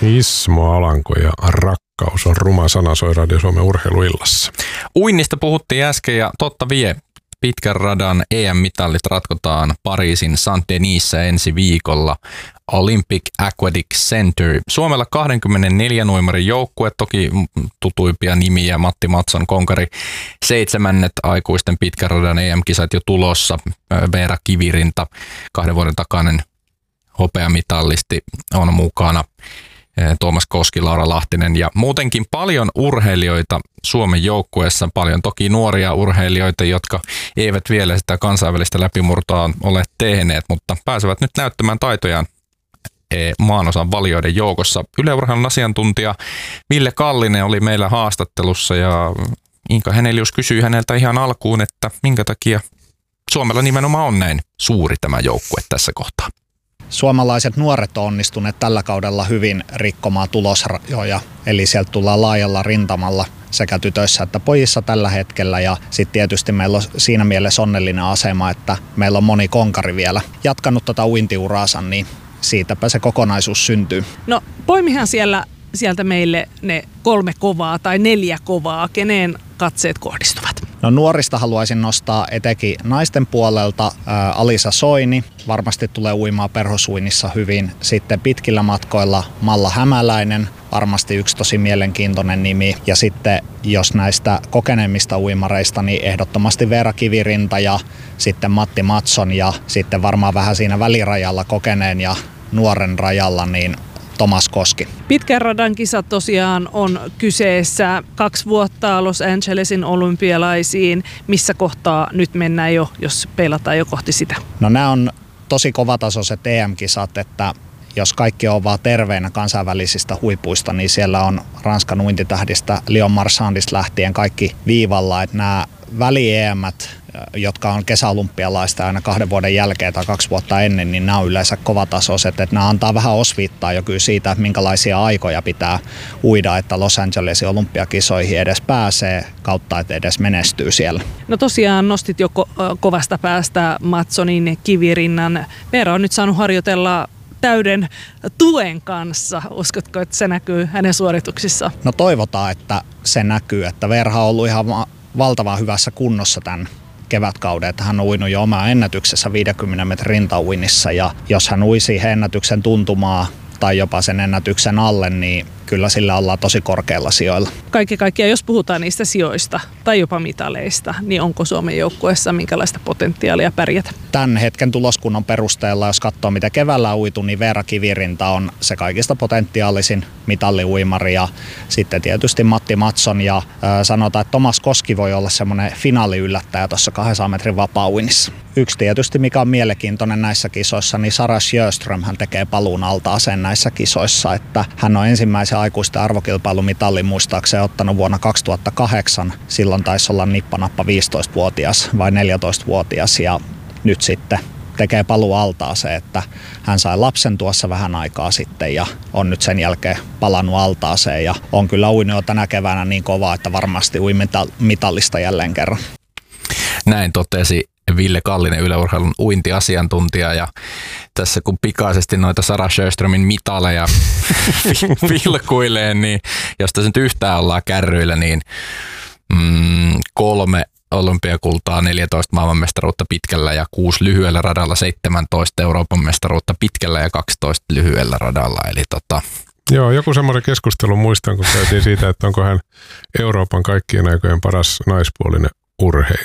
Ismo Alanko ja rakkaus on ruma sana, soi Radio Suomen urheiluillassa. Uinnista puhuttiin äsken ja totta vie. Pitkän radan EM-mitallit ratkotaan Pariisin Saint-Denisissa ensi viikolla. Olympic Aquatic Center. Suomella 24 nuimarin joukkue, toki tutuimpia nimiä, Matti Matson, konkari, 7. aikuisten pitkän radan EM-kisat jo tulossa. Veera Kivirinta, 2 vuoden takainen hopeamitallisti on mukana. Tuomas Koski, Laura Lahtinen ja muutenkin paljon urheilijoita Suomen joukkueessa, paljon toki nuoria urheilijoita, jotka eivät vielä sitä kansainvälistä läpimurtoa ole tehneet, mutta pääsevät nyt näyttämään taitojaan maanosan valioiden joukossa. Yle Urheilun asiantuntija Ville Kallinen oli meillä haastattelussa ja Inka Henelius kysyi häneltä ihan alkuun, että minkä takia Suomella nimenomaan on näin suuri tämä joukkue tässä kohtaa. Suomalaiset nuoret on onnistuneet tällä kaudella hyvin rikkomaan tulosrajoja, eli sieltä tullaan laajalla rintamalla sekä tytöissä että pojissa tällä hetkellä. Ja sitten tietysti meillä on siinä mielessä onnellinen asema, että meillä on moni konkari vielä jatkanut uintiuraansa, niin siitäpä se kokonaisuus syntyy. No poimihan sieltä meille ne 3 kovaa tai 4 kovaa, keneen katseet kohdistuvat? No nuorista haluaisin nostaa etenkin naisten puolelta Alisa Soini, varmasti tulee uimaan perhosuinnissa hyvin. Sitten pitkillä matkoilla Malla Hämäläinen, varmasti yksi tosi mielenkiintoinen nimi. Ja sitten jos näistä kokeneemmista uimareista, niin ehdottomasti Veera Kivirinta ja sitten Matti Matson ja sitten varmaan vähän siinä välirajalla kokeneen ja nuoren rajalla, niin Tomas Koski. Pitkän radan kisat tosiaan on kyseessä 2 vuotta Los Angelesin olympialaisiin. Missä kohtaa nyt mennään jo, jos peilataan jo kohti sitä? No nämä on tosi kovatasoiset EM-kisat, että jos kaikki on vaan terveenä kansainvälisistä huipuista, niin siellä on Ranskan uintitähdistä Leon Marchandista lähtien kaikki viivalla. Että nämä väli-EM:t, jotka on kesäolympialaista aina 2 vuoden jälkeen tai 2 vuotta ennen, niin nämä on yleensä kovatasoiset. Että nämä antaa vähän osviittaa jo kyllä siitä, että minkälaisia aikoja pitää uida, että Los Angelesin olympiakisoihin edes pääsee kautta, että edes menestyy siellä. No tosiaan nostit jo kovasta päästä Matsonin, Kivirinnan. Veera on nyt saanut harjoitella täyden tuen kanssa. Uskotko, että se näkyy hänen suorituksissaan? No toivotaan, että se näkyy. Että Veera on ollut ihan valtavan hyvässä kunnossa tämän kevätkauden, että hän on uinut jo omaa ennätyksessä 50 metrin rintauinnissa ja jos hän ui siihen ennätyksen tuntumaa tai jopa sen ennätyksen alle, niin kyllä sillä ollaan tosi korkeilla sijoilla. Kaikki kaikkiaan, jos puhutaan niistä sijoista tai jopa mitaleista, niin onko Suomen joukkueessa minkälaista potentiaalia pärjätä? Tämän hetken tuloskunnon perusteella, jos katsoo mitä keväällä on uitu, niin Veera Kivirinta on se kaikista potentiaalisin mitalliuimari ja sitten tietysti Matti Matson ja sanotaan, että Tomas Koski voi olla semmoinen finaaliyllättäjä tuossa 200 metrin vapaa-uinnissa. Yksi tietysti, mikä on mielenkiintoinen näissä kisoissa, niin Sara Sjöström hän tekee paluun altaaseen näissä kisoissa, että hän on ensimmäisen aikuisten arvokilpailumitallin muistaakseni ottanut vuonna 2008. Silloin taisi olla nippanappa 15-vuotias vai 14-vuotias ja nyt sitten tekee paluu altaaseen, että hän sai lapsen tuossa vähän aikaa sitten ja on nyt sen jälkeen palannut altaaseen ja on kyllä uinut jo tänä keväänä niin kovaa, että varmasti ui mitallista jälleen kerran. Näin totesi Ville Kallinen, Yle Urheilun uintiasiantuntija ja tässä kun pikaisesti noita Sara Sjöströmin mitaleja vilkuilee, niin jos tässä nyt yhtään ollaan kärryillä, niin 3 olympiakultaa, 14 maailmanmestaruutta pitkällä ja 6 lyhyellä radalla, 17 Euroopan mestaruutta pitkällä ja 12 lyhyellä radalla. Eli Joo, joku semmoinen keskustelu muistan, kun käytiin siitä, että onko hän Euroopan kaikkien aikojen paras naispuolinen urheilija.